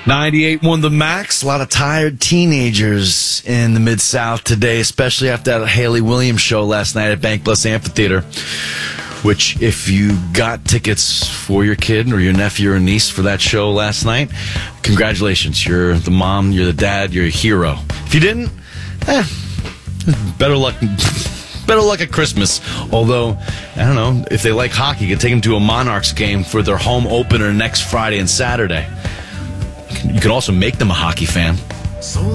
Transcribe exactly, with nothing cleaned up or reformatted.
ninety-eight won the Max. A lot of tired teenagers in the Mid-South today, especially after that Haley Williams show last night at Bankless Amphitheater, which if you got tickets for your kid or your nephew or niece for that show last night, congratulations. You're the mom, you're the dad, you're a hero. If you didn't, eh, better luck. Better luck at Christmas. Although, I don't know, if they like hockey, you can take them to a Monarchs game for their home opener next Friday and Saturday. You can also make them a hockey fan.